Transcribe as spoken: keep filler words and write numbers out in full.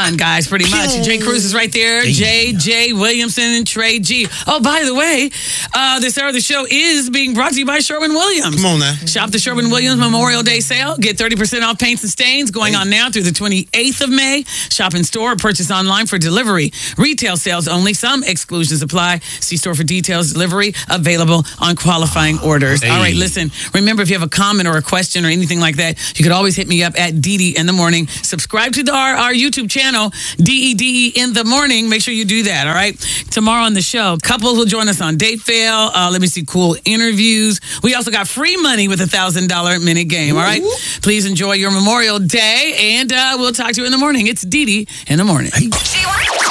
done, guys, pretty much. Jay Cruz is right there. J J Williamson and Trey G. Oh, by the way, uh, this hour of the show is being brought to you by Sherwin-Williams. Come on now. Shop the Sherwin-Williams Memorial Day sale. Get thirty percent off paints and stains going on now through the twenty-eighth of May. Shop in store or purchase online for delivery. Retail sales only. Some exclusions apply. See store for details. Delivery available on qualifying orders. Hey. All right, listen. Remember, if you have a comment or a question or anything like that, you could always hit me up at D D in the morning. Subscribe to the, our, our YouTube channel, D E D E in the morning. Make sure you do that, all right? Tomorrow on the show, couples will join us on Date Fail. Uh, let me see, cool interviews. We also got free money with a one thousand dollars minute game, all right? Please enjoy your Memorial Day, and uh, we'll talk to you in the morning. It's D D in the morning. She